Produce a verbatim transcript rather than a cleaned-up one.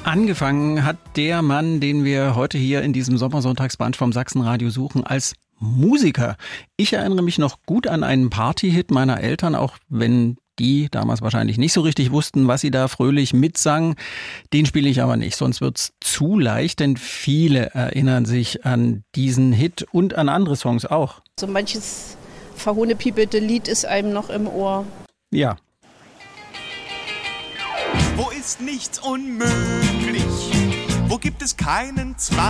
Angefangen hat der Mann, den wir heute hier in diesem Sommersonntagsbrunch vom Sachsenradio suchen, als Musiker. Ich erinnere mich noch gut an einen Partyhit meiner Eltern, auch wenn die damals wahrscheinlich nicht so richtig wussten, was sie da fröhlich mitsangen. Den spiele ich aber nicht, sonst wird's zu leicht, denn viele erinnern sich an diesen Hit und an andere Songs auch. So manches verhohnepiepelte Lied ist einem noch im Ohr. Ja. Wo ist nichts unmöglich? Wo gibt es keinen Zwang?